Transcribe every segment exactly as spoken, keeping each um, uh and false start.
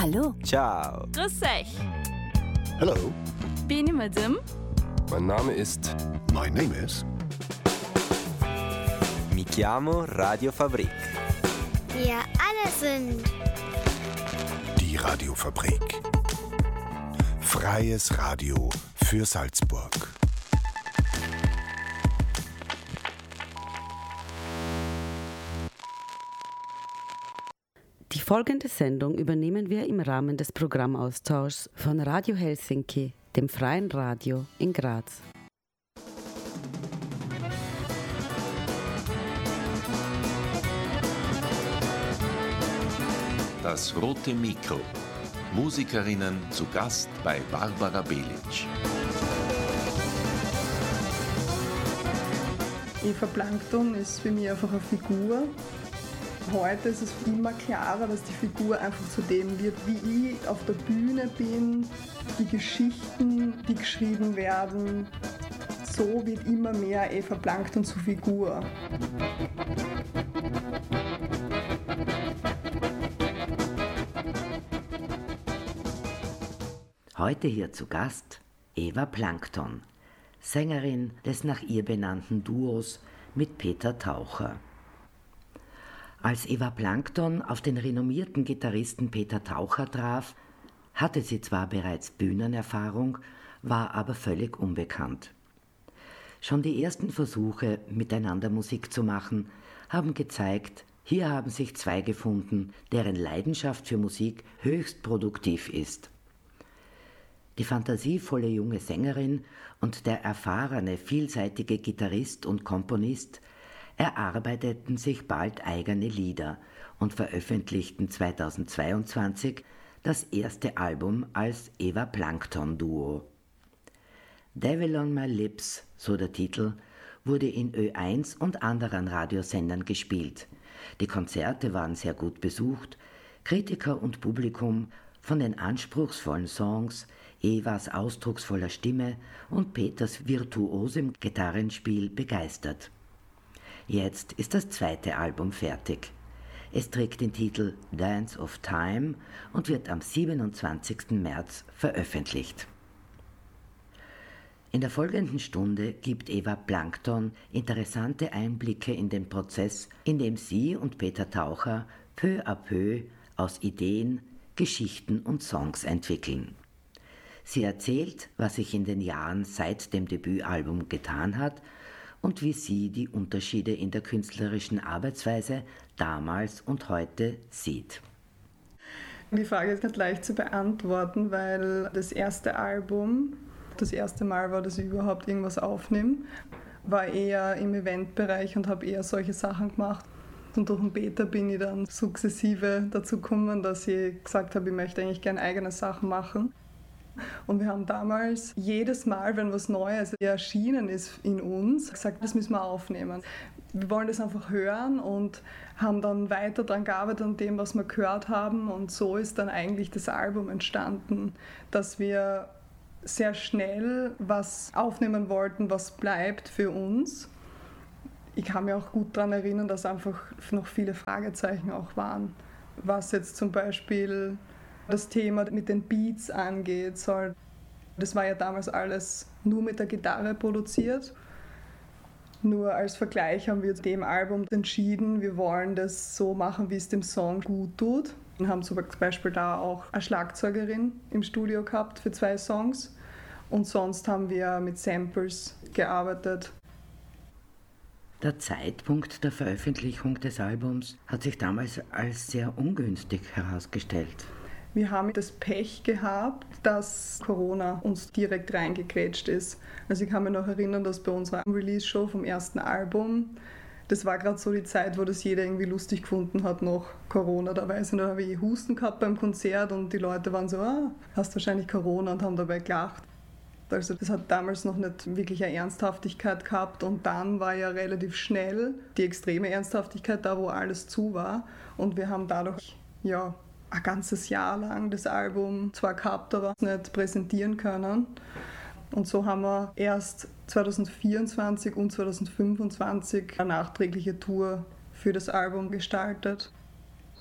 Hallo. Ciao. Grüß euch. Hello. Bin ich Madame? Mein Name ist... My name is... Mi chiamo Radiofabrik. Wir alle sind... Die Radiofabrik. Freies Radio für Salzburg. Die folgende Sendung übernehmen wir im Rahmen des Programmaustauschs von Radio Helsinki, dem freien Radio in Graz. Das rote Mikro. Musikerinnen zu Gast bei Barbara Belic. Eva Plankton ist für mich einfach eine Figur. Heute ist es immer klarer, dass die Figur einfach zu dem wird, wie ich auf der Bühne bin, die Geschichten, die geschrieben werden. So wird immer mehr Eva Plankton zur Figur. Heute hier zu Gast Eva Plankton, Sängerin des nach ihr benannten Duos mit Peter Taucher. Als Eva Plankton auf den renommierten Gitarristen Peter Taucher traf, hatte sie zwar bereits Bühnenerfahrung, war aber völlig unbekannt. Schon die ersten Versuche, miteinander Musik zu machen, haben gezeigt, hier haben sich zwei gefunden, deren Leidenschaft für Musik höchst produktiv ist. Die fantasievolle junge Sängerin und der erfahrene, vielseitige Gitarrist und Komponist erarbeiteten sich bald eigene Lieder und veröffentlichten zweitausendzweiundzwanzig das erste Album als Eva Plankton Duo. Devil on My Lips, so der Titel, wurde in Ö eins und anderen Radiosendern gespielt. Die Konzerte waren sehr gut besucht, Kritiker und Publikum von den anspruchsvollen Songs, Evas ausdrucksvoller Stimme und Peters virtuosem Gitarrenspiel begeistert. Jetzt ist das zweite Album fertig. Es trägt den Titel Dance of Time und wird am siebenundzwanzigsten März veröffentlicht. In der folgenden Stunde gibt Eva Plankton interessante Einblicke in den Prozess, in dem sie und Peter Taucher peu à peu aus Ideen, Geschichten und Songs entwickeln. Sie erzählt, was sich in den Jahren seit dem Debütalbum getan hat und wie sie die Unterschiede in der künstlerischen Arbeitsweise damals und heute sieht. Die Frage ist nicht leicht zu beantworten, weil das erste Album, das erste Mal war, dass ich überhaupt irgendwas aufnehme, war eher im Eventbereich und habe eher solche Sachen gemacht. Und durch den Peter bin ich dann sukzessive dazu gekommen, dass ich gesagt habe, ich möchte eigentlich gerne eigene Sachen machen. Und wir haben damals jedes Mal, wenn was Neues erschienen ist in uns, gesagt, das müssen wir aufnehmen. Wir wollen das einfach hören und haben dann weiter daran gearbeitet an dem, was wir gehört haben. Und so ist dann eigentlich das Album entstanden, dass wir sehr schnell was aufnehmen wollten, was bleibt für uns. Ich kann mich auch gut daran erinnern, dass einfach noch viele Fragezeichen auch waren. Was jetzt zum Beispiel das Thema mit den Beats angeht, soll, das war ja damals alles nur mit der Gitarre produziert. Nur als Vergleich haben wir zu dem Album entschieden, wir wollen das so machen, wie es dem Song gut tut. Wir haben zum Beispiel da auch eine Schlagzeugerin im Studio gehabt für zwei Songs und sonst haben wir mit Samples gearbeitet. Der Zeitpunkt der Veröffentlichung des Albums hat sich damals als sehr ungünstig herausgestellt. Wir haben das Pech gehabt, dass Corona uns direkt reingegrätscht ist. Also ich kann mich noch erinnern, dass bei unserer Release-Show vom ersten Album, das war gerade so die Zeit, wo das jeder irgendwie lustig gefunden hat, noch Corona. Da weiß ich noch, habe ich Husten gehabt beim Konzert und die Leute waren so, ah, hast wahrscheinlich Corona und haben dabei gelacht. Also das hat damals noch nicht wirklich eine Ernsthaftigkeit gehabt und dann war ja relativ schnell die extreme Ernsthaftigkeit da, wo alles zu war und wir haben dadurch, ja, ein ganzes Jahr lang das Album zwar gehabt, aber nicht präsentieren können. Und so haben wir erst zweitausendvierundzwanzig und zweitausendfünfundzwanzig eine nachträgliche Tour für das Album gestaltet.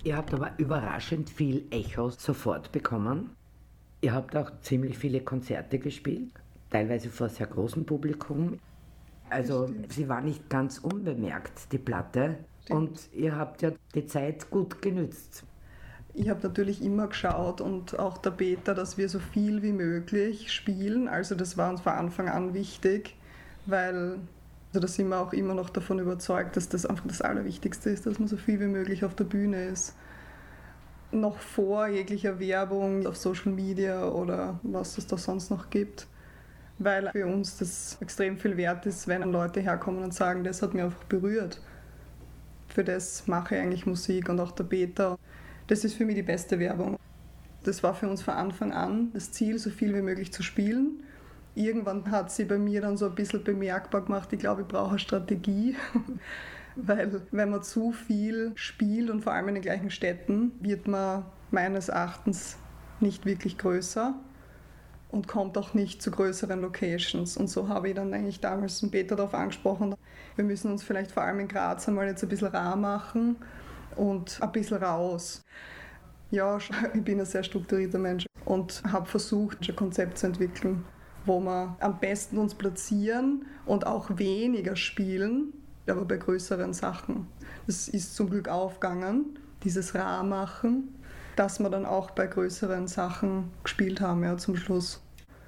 Ihr habt aber überraschend viel Echos sofort bekommen. Ihr habt auch ziemlich viele Konzerte gespielt, teilweise vor sehr großem Publikum. Also sie war nicht ganz unbemerkt, die Platte. Stimmt. Und ihr habt ja die Zeit gut genützt. Ich habe natürlich immer geschaut und auch der Peter, dass wir so viel wie möglich spielen. Also das war uns von Anfang an wichtig, weil also da sind wir auch immer noch davon überzeugt, dass das einfach das Allerwichtigste ist, dass man so viel wie möglich auf der Bühne ist. Noch vor jeglicher Werbung auf Social Media oder was es da sonst noch gibt. Weil für uns das extrem viel wert ist, wenn Leute herkommen und sagen, das hat mich einfach berührt. Für das mache ich eigentlich Musik und auch der Peter. Das ist für mich die beste Werbung. Das war für uns von Anfang an das Ziel, so viel wie möglich zu spielen. Irgendwann hat sie bei mir dann so ein bisschen bemerkbar gemacht, ich glaube, ich brauche eine Strategie. Weil wenn man zu viel spielt und vor allem in den gleichen Städten, wird man meines Erachtens nicht wirklich größer und kommt auch nicht zu größeren Locations. Und so habe ich dann eigentlich damals den Peter darauf angesprochen, wir müssen uns vielleicht vor allem in Graz einmal jetzt ein bisschen rar machen und ein bisschen raus. Ja, ich bin ein sehr strukturierter Mensch und habe versucht, ein Konzept zu entwickeln, wo wir am besten uns platzieren und auch weniger spielen, aber bei größeren Sachen. Das ist zum Glück aufgegangen, dieses Rar-Machen, dass wir dann auch bei größeren Sachen gespielt haben, ja, zum Schluss.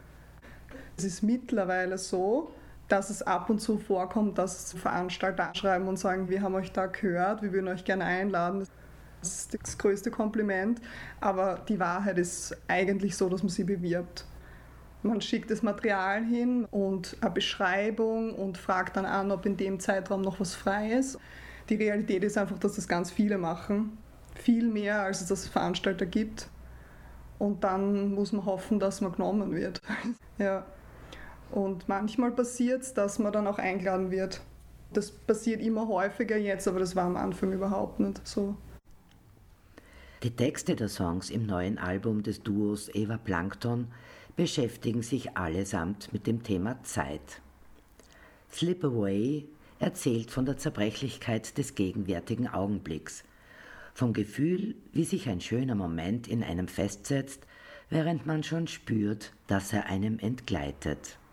Es ist mittlerweile so, dass es ab und zu vorkommt, dass Veranstalter anschreiben und sagen, wir haben euch da gehört, wir würden euch gerne einladen. Das ist das größte Kompliment, aber die Wahrheit ist eigentlich so, dass man sie bewirbt. Man schickt das Material hin und eine Beschreibung und fragt dann an, ob in dem Zeitraum noch was frei ist. Die Realität ist einfach, dass das ganz viele machen. Viel mehr, als es das Veranstalter gibt. Und dann muss man hoffen, dass man genommen wird. Ja. Und manchmal passiert es, dass man dann auch eingeladen wird. Das passiert immer häufiger jetzt, aber das war am Anfang überhaupt nicht so. Die Texte der Songs im neuen Album des Duos Eva Plankton beschäftigen sich allesamt mit dem Thema Zeit. Slip Away erzählt von der Zerbrechlichkeit des gegenwärtigen Augenblicks, vom Gefühl, wie sich ein schöner Moment in einem festsetzt, während man schon spürt, dass er einem entgleitet.